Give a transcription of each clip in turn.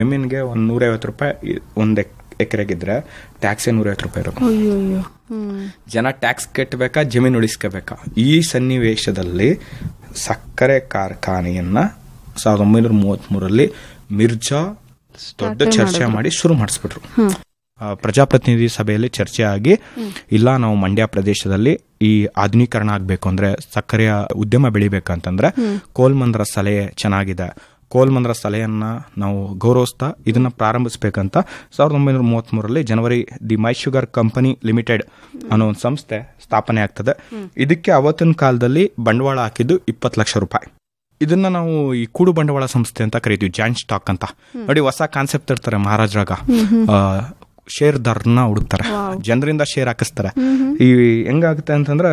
ಜಮೀನಿಗೆ ಒಂದು 150 ರೂಪಾಯಿ ಒಂದು ಎಕರೆಗಿದ್ರೆ ಟ್ಯಾಕ್ಸ್ 150 ರೂಪಾಯಿ ಇರೋದು. ಜನ ಟ್ಯಾಕ್ಸ್ ಕಟ್ಟಬೇಕಾ, ಜಮೀನು ಉಳಿಸ್ಕೋಬೇಕಾ? ಈ ಸನ್ನಿವೇಶದಲ್ಲಿ ಸಕ್ಕರೆ ಕಾರ್ಖಾನೆಯನ್ನ 1933 ಮಿರ್ಜಾ ದೊಡ್ಡ ಚರ್ಚೆ ಮಾಡಿ ಶುರು ಮಾಡಿಸ್ಬಿಟ್ರು. ಪ್ರಜಾಪ್ರತಿನಿಧಿ ಸಭೆಯಲ್ಲಿ ಚರ್ಚೆ ಆಗಿ, ಇಲ್ಲ ನಾವು ಮಂಡ್ಯ ಪ್ರದೇಶದಲ್ಲಿ ಈ ಆಧುನೀಕರಣ ಆಗ್ಬೇಕು ಅಂದ್ರೆ, ಸಕ್ಕರೆಯ ಉದ್ಯಮ ಬೆಳಿಬೇಕಂತಂದ್ರೆ ಕೋಲ್ಮಂದ್ರ ಸಲಹೆ ಚೆನ್ನಾಗಿದೆ, ಕೋಲ್ಮಂದ್ರ ಸಲಹೆಯನ್ನ ನಾವು ಗೌರವಿಸ್ತಾ ಇದನ್ನ ಪ್ರಾರಂಭಿಸಬೇಕಂತ 1933 ಜನವರಿ the my sugar company limited ಅನ್ನೋ ಒಂದು ಸಂಸ್ಥೆ ಸ್ಥಾಪನೆ ಆಗ್ತದೆ. ಇದಕ್ಕೆ ಅವತ್ತಿನ ಕಾಲದಲ್ಲಿ ಬಂಡವಾಳ ಹಾಕಿದ್ದು 20 ಲಕ್ಷ ರೂಪಾಯಿ. ಇದನ್ನ ನಾವು ಈ ಕೂಡು ಬಂಡವಾಳ ಸಂಸ್ಥೆ ಅಂತ ಕರಿತೀವಿ, ಜಾಯಿಂಟ್ ಸ್ಟಾಕ್ ಅಂತ. ನೋಡಿ, ಹೊಸ ಕಾನ್ಸೆಪ್ಟ್ ಇರ್ತಾರೆ ಮಹಾರಾಜರಾಗ. ಶೇರ್ದಾರನ್ನ ಹುಡುಕ್ತಾರೆ, ಜನರಿಂದ ಶೇರ್ ಹಾಕಿಸ್ತಾರೆ. ಈ ಹೆಂಗಾಗುತ್ತೆ ಅಂತಂದ್ರೆ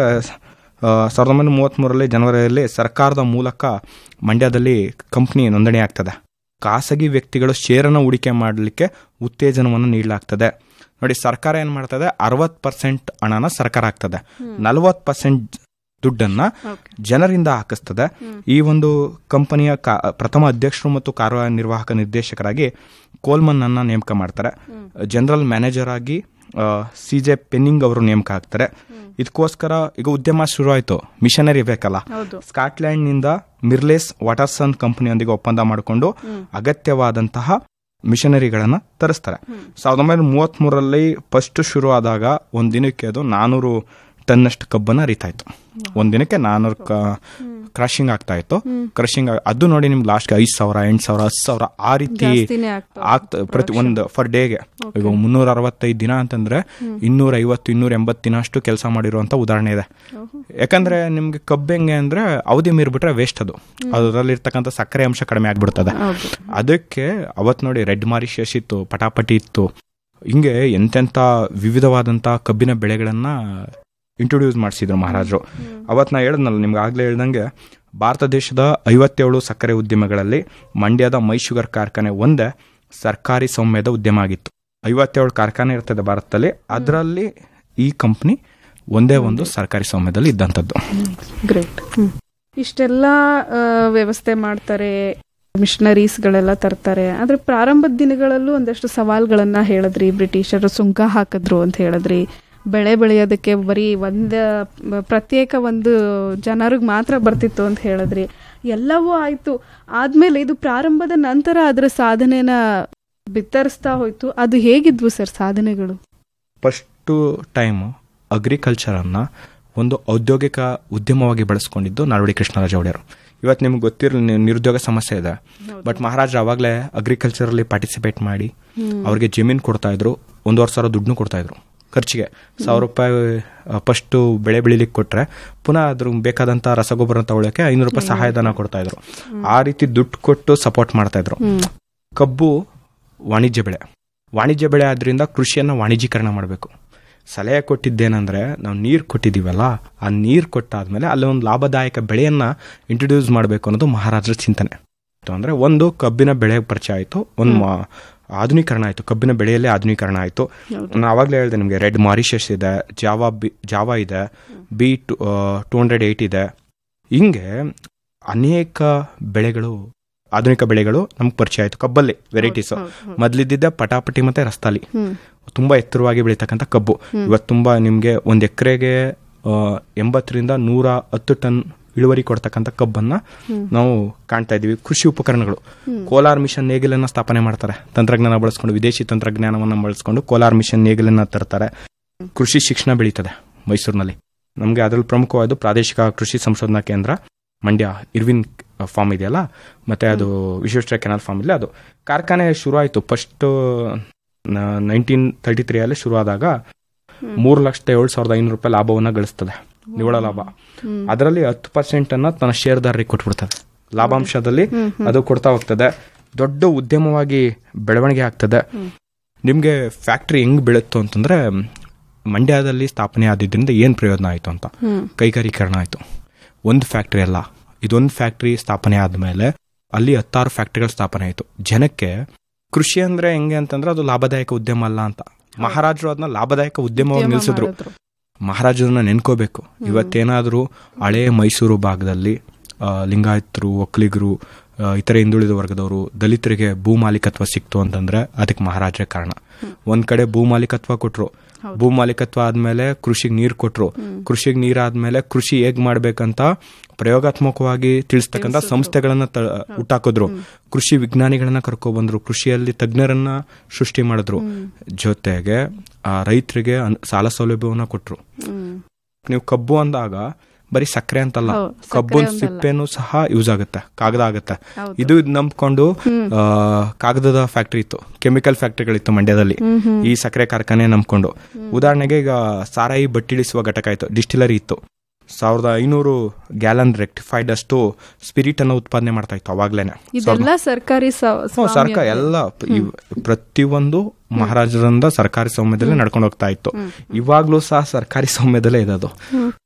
1933 ಜನವರಿಯಲ್ಲಿ ಸರ್ಕಾರದ ಮೂಲಕ ಮಂಡ್ಯದಲ್ಲಿ ಕಂಪ್ನಿ ನೋಂದಣಿ ಆಗ್ತದೆ. ಖಾಸಗಿ ವ್ಯಕ್ತಿಗಳು ಶೇರನ್ನು ಹೂಡಿಕೆ ಮಾಡಲಿಕ್ಕೆ ಉತ್ತೇಜನವನ್ನು ನೀಡಲಾಗ್ತದೆ. ನೋಡಿ, ಸರ್ಕಾರ ಏನ್ ಮಾಡ್ತದೆ, 60% ಹಣನ ಸರ್ಕಾರ ಹಾಕ್ತದೆ, 40% ದುಡ್ಡನ್ನ ಜನರಿಂದ ಹಾಕಿಸ್ತದೆ. ಈ ಒಂದು ಕಂಪನಿಯ ಪ್ರಥಮ ಅಧ್ಯಕ್ಷರು ಮತ್ತು ಕಾರ್ಯನಿರ್ವಾಹಕ ನಿರ್ದೇಶಕರಾಗಿ ಕೋಲ್ಮನ್ ಅನ್ನ ನೇಮಕ ಮಾಡ್ತಾರೆ. ಜನರಲ್ ಮ್ಯಾನೇಜರ್ ಆಗಿ CJ ಪೆನ್ನಿಂಗ್ ಅವರು ನೇಮಕ ಆಗ್ತಾರೆ. ಇದಕ್ಕೋಸ್ಕರ ಈಗ ಉದ್ಯಮ ಶುರು ಆಯ್ತು, ಮಿಷನರಿ ಬೇಕಲ್ಲ. ಸ್ಕಾಟ್ಲೆಂಡ್ ನಿಂದ ಮಿರ್ಲೇಸ್ ವಾಟರ್ಸನ್ ಕಂಪನಿಯೊಂದಿಗೆ ಒಪ್ಪಂದ ಮಾಡಿಕೊಂಡು ಅಗತ್ಯವಾದಂತಹ ಮಿಷನರಿಗಳನ್ನ ತರಿಸ್ತಾರೆ. 1933 ಫಸ್ಟ್ ಶುರು ಆದಾಗ ಒಂದ್ ದಿನಕ್ಕೆ ಅದು 400 ಟನ್ನಷ್ಟು ಕಬ್ಬನ್ನ ಅರಿತಾಯ್ತು. ಒಂದಿನಕ್ಕೆ 400 ಕ್ರಶಿಂಗ್ ಆಗ್ತಾ ಇತ್ತು. ಕ್ರಶಿಂಗ್ ಅದು ನೋಡಿ ನಿಮ್ಗೆ ಲಾಸ್ಟ್ 5,000, 8,000, 10,000 ಆ ರೀತಿ ಆಗ್ತಾ ಪ್ರತಿ ಒಂದು ಫರ್ ಡೇಗೆ. ಈಗ 365 ದಿನ ಅಂತಂದ್ರೆ 250, 280 ದಿನ ಅಷ್ಟು ಕೆಲಸ ಮಾಡಿರುವಂತ ಉದಾಹರಣೆ ಇದೆ. ಯಾಕಂದ್ರೆ ನಿಮ್ಗೆ ಕಬ್ಬು ಹೆಂಗೆ ಅಂದ್ರೆ ಅವಧಿ ಮೀರ್ಬಿಟ್ರೆ ವೇಸ್ಟ್, ಅದರಲ್ಲಿ ಇರ್ತಕ್ಕಂಥ ಸಕ್ಕರೆ ಅಂಶ ಕಡಿಮೆ ಆಗ್ಬಿಡ್ತದೆ. ಅದಕ್ಕೆ ಅವತ್ ನೋಡಿ ರೆಡ್ ಮಾರಿಷಸ್ ಇತ್ತು, ಪಟಾಪಟಿ ಇತ್ತು, ಹಿಂಗೆ ಎಂತೆಂತ ವಿವಿಧವಾದಂತ ಕಬ್ಬಿನ ಬೆಳೆಗಳನ್ನ ಇಂಟ್ರೊಡ್ಯೂಸ್ ಮಾಡಿಸಿದ್ರು ಮಹಾರಾಜರು. ಅವತ್ತು ನಾ ಹೇಳಿದ್ನಲ್ಲ ನಿಮ್ಗೆ ಆಗ್ಲೇ ಹೇಳ್ದಂಗೆ, ಭಾರತ ದೇಶದ 57 ಸಕ್ಕರೆ ಉದ್ಯಮಗಳಲ್ಲಿ ಮಂಡ್ಯದ ಮೈ ಶುಗರ್ ಕಾರ್ಖಾನೆ ಒಂದೇ ಸರ್ಕಾರಿ ಸ್ವಾಮ್ಯದ ಉದ್ಯಮ ಆಗಿತ್ತು. 57 ಕಾರ್ಖಾನೆ ಇರ್ತದೆ ಭಾರತದಲ್ಲಿ, ಅದರಲ್ಲಿ ಈ ಕಂಪ್ನಿ ಒಂದೇ ಒಂದು ಸರ್ಕಾರಿ ಸ್ವಾಮ್ಯದಲ್ಲಿ ಇದ್ದಂಥದ್ದು. ಗ್ರೇಟ್. ಇಷ್ಟೆಲ್ಲ ವ್ಯವಸ್ಥೆ ಮಾಡ್ತಾರೆ, ಮಿಷನರೀಸ್ಗಳೆಲ್ಲ ತರ್ತಾರೆ. ಆದ್ರೆ ಪ್ರಾರಂಭದ ದಿನಗಳಲ್ಲೂ ಒಂದಷ್ಟು ಸವಾಲ್ಗಳನ್ನ ಹೇಳಿದ್ರಿ. ಬ್ರಿಟಿಷರು ಸುಂಕ ಹಾಕಿದ್ರು ಅಂತ ಹೇಳಿದ್ರಿ. ಬೆಳೆ ಬೆಳೆಯೋದಕ್ಕೆ ಬರೀ ಪ್ರತ್ಯೇಕ ಒಂದು ಜನರಿಗೆ ಮಾತ್ರ ಬರ್ತಿತ್ತು ಅಂತ ಹೇಳಿದ್ರಿ. ಎಲ್ಲವೂ ಆಯ್ತು. ಆದ್ಮೇಲೆ ಇದು ಪ್ರಾರಂಭದ ನಂತರ ಅದರ ಸಾಧನೆನ ಬಿತ್ತರಿಸ್ತಾ ಹೋಯ್ತು. ಅದು ಹೇಗಿದ್ವು ಸರ್ ಸಾಧನೆಗಳು? ಫಸ್ಟ್ ಟೈಮ್ ಅಗ್ರಿಕಲ್ಚರ್ ಅನ್ನ ಒಂದು ಔದ್ಯೋಗಿಕ ಉದ್ಯಮವಾಗಿ ಬಳಸ್ಕೊಂಡಿದ್ದು ನಾಲ್ವಡಿ ಕೃಷ್ಣರಾಜ ಒಡೆಯರು. ಇವತ್ತು ನಿಮ್ಗೆ ಗೊತ್ತಿರಲಿ ನಿರುದ್ಯೋಗ ಸಮಸ್ಯೆ ಇದೆ, ಬಟ್ ಮಹಾರಾಜರು ಅವಾಗಲೇ ಅಗ್ರಿಕಲ್ಚರ್ ಅಲ್ಲಿ ಪಾರ್ಟಿಸಿಪೇಟ್ ಮಾಡಿ ಅವ್ರಿಗೆ ಜಮೀನು ಕೊಡ್ತಾ ಇದ್ರು, 1,500 ದುಡ್ಡು ಕೊಡ್ತಾ ಇದ್ರು ಖರ್ಚಿಗೆ. 1,000 ರೂಪಾಯಿ ಫಸ್ಟ್ ಬೆಳೆ ಬೆಳಿಲಿಕ್ಕೆ ಕೊಟ್ರೆ ಪುನಃ ಅದ್ರ ಬೇಕಾದಂತ ರಸಗೊಬ್ಬರ ತಗೊಳ್ಳೋಕೆ 500 ರೂಪಾಯಿ ಸಹಾಯಧನ ಕೊಡ್ತಾ ಇದ್ರು. ಆ ರೀತಿ ದುಡ್ಡು ಕೊಟ್ಟು ಸಪೋರ್ಟ್ ಮಾಡ್ತಾ ಇದ್ರು. ಕಬ್ಬು ವಾಣಿಜ್ಯ ಬೆಳೆ ಆದ್ರಿಂದ ಕೃಷಿಯನ್ನ ವಾಣಿಜ್ಯೀಕರಣ ಮಾಡಬೇಕು. ಸಲಹೆ ಕೊಟ್ಟಿದ್ದೇನೆಂದ್ರೆ, ನಾವು ನೀರು ಕೊಟ್ಟಿದ್ದೀವಲ್ಲ, ಆ ನೀರು ಕೊಟ್ಟಾದ್ಮೇಲೆ ಅಲ್ಲಿ ಒಂದು ಲಾಭದಾಯಕ ಬೆಳೆಯನ್ನ ಇಂಟ್ರೊಡ್ಯೂಸ್ ಮಾಡಬೇಕು ಅನ್ನೋದು ಮಹಾರಾಜರ ಚಿಂತನೆ. ಅಂದ್ರೆ ಒಂದು ಕಬ್ಬಿನ ಬೆಳೆ ಪರಿಚಯ ಆಯ್ತು, ಒಂದು ಆಧುನೀಕರಣ ಆಯ್ತು, ಕಬ್ಬಿನ ಬೆಳೆಯಲ್ಲೇ ಆಧುನೀಕರಣ ಆಯ್ತು. ನಾನು ಆವಾಗಲೇ ಹೇಳಿದೆ ನಿಮಗೆ, ರೆಡ್ ಮಾರಿಷಸ್ ಇದೆ, ಜಾವಾ ಇದೆ, B208 ಇದೆ. ಹಿಂಗೆ ಅನೇಕ ಬೆಳೆಗಳು, ಆಧುನಿಕ ಬೆಳೆಗಳು ನಮ್ಗೆ ಪರಿಚಯ ಆಯ್ತು. ಕಬ್ಬಲ್ಲಿ ವೆರೈಟೀಸ್ ಮೊದಲಿದ್ದ ಪಟಾಪಟಿ ಮತ್ತೆ ರಸ್ತಾಲಿ, ತುಂಬಾ ಎತ್ತರವಾಗಿ ಬೆಳೀತಕ್ಕಂಥ ಕಬ್ಬು. ಇವತ್ತು ತುಂಬಾ ನಿಮ್ಗೆ ಒಂದ್ ಎಕರೆಗೆ 80ರಿಂದ 110 ಟನ್ ಇಳುವರಿ ಕೊಡ್ತಕ್ಕಂಥ ಕಬ್ಬನ್ನ ನಾವು ಕಾಣ್ತಾ ಇದೀವಿ. ಕೃಷಿ ಉಪಕರಣಗಳು, ಕೋಲಾರ್ ಮಿಷನ್ ನೇಗಿಲನ್ನ ಸ್ಥಾಪನೆ ಮಾಡ್ತಾರೆ. ತಂತ್ರಜ್ಞಾನ ಬಳಸ್ಕೊಂಡು, ವಿದೇಶಿ ತಂತ್ರಜ್ಞಾನವನ್ನ ಬಳಸ್ಕೊಂಡು ಕೋಲಾರ್ ಮಿಷನ್ ನೇಗಿಲನ್ನ ತರ್ತಾರೆ. ಕೃಷಿ ಶಿಕ್ಷಣ ಬೆಳೀತದೆ ಮೈಸೂರಿನಲ್ಲಿ. ನಮ್ಗೆ ಅದ್ರಲ್ಲಿ ಪ್ರಮುಖವಾದ ಪ್ರಾದೇಶಿಕ ಕೃಷಿ ಸಂಶೋಧನಾ ಕೇಂದ್ರ ಮಂಡ್ಯ ಇರ್ವಿನ್ ಫಾರ್ಮ್ ಇದೆಯಲ್ಲ, ಮತ್ತೆ ಅದು ವಿಶ್ವೇಶ್ವರ ಕೆನಾಲ್ ಫಾರ್ಮ್ ಇಲ್ಲ, ಅದು ಕಾರ್ಖಾನೆ ಶುರು ಆಯ್ತು. ಫಸ್ಟ್ 1933 ಅಲ್ಲಿ ಶುರು ಆದಾಗ 3,07,500 ರೂಪಾಯಿ ಲಾಭವನ್ನ ಗಳಿಸ್ತದೆ, ನಿವ್ವಳ ಲಾಭ. ಅದರಲ್ಲಿ 10% ಅನ್ನ ತನ್ನ ಶೇರ್ದಾರರಿಗೆ ಕೊಟ್ಬಿಡ್ತದೆ. ಲಾಭಾಂಶದಲ್ಲಿ ಅದು ಕೊಡ್ತಾ ಹೋಗ್ತದೆ. ದೊಡ್ಡ ಉದ್ಯಮವಾಗಿ ಬೆಳವಣಿಗೆ ಆಗ್ತದೆ. ನಿಮ್ಗೆ ಫ್ಯಾಕ್ಟರಿ ಹೆಂಗ್ ಬೆಳುತ್ತು ಅಂತಂದ್ರೆ, ಮಂಡ್ಯದಲ್ಲಿ ಸ್ಥಾಪನೆ ಆದಿದ್ದರಿಂದ ಏನ್ ಪ್ರಯೋಜನ ಆಯ್ತು ಅಂತ, ಕೈಗಾರೀಕರಣ ಆಯ್ತು. ಒಂದು ಫ್ಯಾಕ್ಟರಿ ಅಲ್ಲ, ಇದೊಂದು ಫ್ಯಾಕ್ಟರಿ ಸ್ಥಾಪನೆ ಆದ್ಮೇಲೆ ಅಲ್ಲಿ 16 ಫ್ಯಾಕ್ಟರಿಗಳು ಸ್ಥಾಪನೆ ಆಯ್ತು. ಜನಕ್ಕೆ ಕೃಷಿ ಅಂದ್ರೆ ಹೆಂಗೆ ಅಂತಂದ್ರೆ ಅದು ಲಾಭದಾಯಕ ಉದ್ಯಮ ಅಲ್ಲ ಅಂತ ಮಹಾರಾಜರು ಅದನ್ನ ಲಾಭದಾಯಕ ಉದ್ಯಮವಾಗಿ ನಿಲ್ಸಿದ್ರು. ಮಹಾರಾಜರನ್ನ ನೆನ್ಕೋಬೇಕು. ಇವತ್ತೇನಾದ್ರೂ ಹಳೆ ಮೈಸೂರು ಭಾಗದಲ್ಲಿ ಲಿಂಗಾಯತರು, ಒಕ್ಕಲಿಗರು, ಇತರೆ ಹಿಂದುಳಿದ ವರ್ಗದವರು, ದಲಿತರಿಗೆ ಭೂ ಮಾಲೀಕತ್ವ ಸಿಕ್ತು ಅಂತಂದ್ರೆ ಅದಕ್ಕೆ ಮಹಾರಾಜರೇ ಕಾರಣ. ಒಂದ್ ಕಡೆ ಭೂ ಮಾಲೀಕತ್ವ ಕೊಟ್ರು, ಭೂ ಮಾಲೀಕತ್ವ ಆದ್ಮೇಲೆ ಕೃಷಿಗೆ ನೀರು ಕೊಟ್ರು, ಕೃಷಿಗೆ ನೀರಾದ್ಮೇಲೆ ಕೃಷಿ ಹೇಗ್ ಮಾಡ್ಬೇಕಂತ ಪ್ರಯೋಗಾತ್ಮಕವಾಗಿ ತಿಳಿಸ್ತಕ್ಕಂಥ ಸಂಸ್ಥೆಗಳನ್ನ ಹುಟ್ಟಾಕಿದ್ರು, ಕೃಷಿ ವಿಜ್ಞಾನಿಗಳನ್ನ ಕರ್ಕೊಬಂದ್ರು, ಕೃಷಿಯಲ್ಲಿ ತಜ್ಞರನ್ನ ಸೃಷ್ಟಿ ಮಾಡಿದ್ರು, ಜೊತೆಗೆ ರೈತರಿಗೆ ಸಾಲ ಸೌಲಭ್ಯವನ್ನ ಕೊಟ್ರು. ನೀವು ಕಬ್ಬು ಅಂದಾಗ ಬರೀ ಸಕ್ಕರೆ ಅಂತಲ್ಲ, ಕಬ್ಬು ಸಿಪ್ಪೆನೂ ಸಹ ಯೂಸ್ ಆಗುತ್ತೆ, ಕಾಗದ ಆಗುತ್ತೆ. ಇದು ನಂಬ್ಕೊಂಡು ಕಾಗದದ ಫ್ಯಾಕ್ಟರಿ ಇತ್ತು, ಕೆಮಿಕಲ್ ಫ್ಯಾಕ್ಟರಿಗಳಿತ್ತು ಮಂಡ್ಯದಲ್ಲಿ, ಈ ಸಕ್ಕರೆ ಕಾರ್ಖಾನೆ ನಂಬ್ಕೊಂಡು. ಉದಾಹರಣೆಗೆ ಈಗ ಸಾರಾಯಿ ಬಟ್ಟಿಳಿಸುವ ಘಟಕ ಇತ್ತು, ಡಿಸ್ಟಿಲರಿ ಇತ್ತು. 1500 ಗ್ಯಾಲನ್ ರೆಕ್ಟಿಫೈಡ್ ಅಷ್ಟು ಸ್ಪಿರಿಟ್ ಅನ್ನು ಉತ್ಪಾದನೆ ಮಾಡ್ತಾ ಇತ್ತು ಅವಾಗ್ಲೇನೆ. ಸರ್ಕಾರ ಎಲ್ಲ ಪ್ರತಿಯೊಂದು ಮಹಾರಾಜರಿಂದ ಸರ್ಕಾರಿ ಸ್ವಾಮ್ಯದಲ್ಲೇ ನಡ್ಕೊಂಡು ಹೋಗ್ತಾ ಇತ್ತು. ಇವಾಗ್ಲೂ ಸಹ ಸರ್ಕಾರಿ ಸ್ವಾಮ್ಯದಲ್ಲೇ ಇದೆ ಅದು.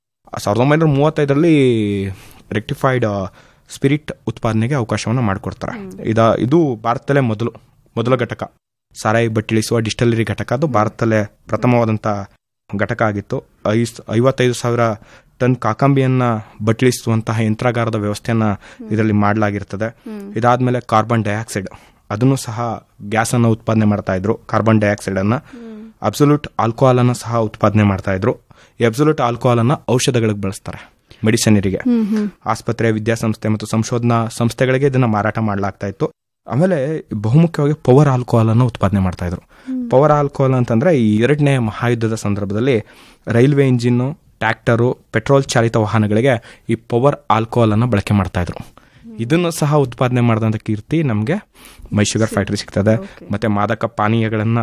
1935 ರೆಕ್ಟಿಫೈಡ್ ಸ್ಪಿರಿಟ್ ಉತ್ಪಾದನೆಗೆ ಅವಕಾಶವನ್ನು ಮಾಡಿಕೊಡ್ತಾರೆ. ಇದು ಭಾರತದಲ್ಲೇ ಮೊದಲ ಘಟಕ, ಸಾರಾಯಿ ಬಟ್ಟಿಳಿಸುವ ಡಿಸ್ಟಿಲರಿ ಘಟಕ. ಅದು ಭಾರತದಲ್ಲೇ ಪ್ರಥಮವಾದಂತ ಘಟಕ ಆಗಿತ್ತು. 55,000 ಟನ್ ಕಾಕಂಬಿಯನ್ನ ಬಟ್ಟಿಳಿಸುವಂತಹ ಯಂತ್ರಾಗಾರದ ವ್ಯವಸ್ಥೆಯನ್ನ ಇದರಲ್ಲಿ ಮಾಡಲಾಗಿರ್ತದೆ. ಇದಾದ್ಮೇಲೆ ಕಾರ್ಬನ್ ಡೈಆಕ್ಸೈಡ್, ಅದನ್ನು ಸಹ ಗ್ಯಾಸ್ ಅನ್ನ ಉತ್ಪಾದನೆ ಮಾಡ್ತಾ ಇದ್ರು. ಕಾರ್ಬನ್ ಡೈಆಕ್ಸೈಡ್ ಅನ್ನ, ಅಬ್ಸಲ್ಯೂಟ್ ಆಲ್ಕೋಹಾಲ್ ಅನ್ನ ಸಹ ಉತ್ಪಾದನೆ ಮಾಡ್ತಾ ಇದ್ರು. ಅಬ್ಸಲ್ಯೂಟ್ ಆಲ್ಕೋಹಾಲ್ ಅನ್ನ ಔಷಧಗಳಿಗೆ ಬಳಸ್ತಾರೆ, ಮೆಡಿಸಿನರಿಗೆ. ಆಸ್ಪತ್ರೆ, ವಿದ್ಯಾಸಂಸ್ಥೆ ಮತ್ತು ಸಂಶೋಧನಾ ಸಂಸ್ಥೆಗಳಿಗೆ ಇದನ್ನ ಮಾರಾಟ ಮಾಡಲಾಗ್ತಾ ಇತ್ತು. ಆಮೇಲೆ ಬಹುಮುಖ್ಯವಾಗಿ ಪವರ್ ಆಲ್ಕೋಹಾಲ್ ಅನ್ನು ಉತ್ಪಾದನೆ ಮಾಡ್ತಾ ಇದ್ರು. ಪವರ್ ಆಲ್ಕೋಹಾಲ್ ಅಂತಂದ್ರೆ ಈ 2ನೇ ಮಹಾಯುದ್ಧದ ಸಂದರ್ಭದಲ್ಲಿ ರೈಲ್ವೆ ಇಂಜಿನ್, ಟ್ರ್ಯಾಕ್ಟರು, ಪೆಟ್ರೋಲ್ ಚಾಲಿತ ವಾಹನಗಳಿಗೆ ಈ ಪವರ್ ಆಲ್ಕೋಹಾಲ್ ಅನ್ನ ಬಳಕೆ ಮಾಡ್ತಾ ಇದ್ರು. ಇದನ್ನು ಸಹ ಉತ್ಪಾದನೆ ಮಾಡಿದಂತ ಕೀರ್ತಿ ನಮಗೆ ಮೈ ಶುಗರ್ ಫ್ಯಾಕ್ಟರಿ ಸಿಗ್ತದೆ. ಮತ್ತೆ ಮಾದಕ ಪಾನೀಯಗಳನ್ನ